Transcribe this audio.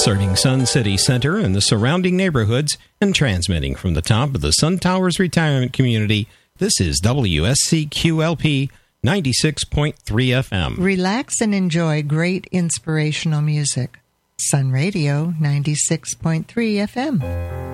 Serving Sun City Center and the surrounding neighborhoods and transmitting from the top of the Sun Towers Retirement Community, this is WSCQLP 96.3 FM. Relax and enjoy great inspirational music. Sun Radio 96.3 FM.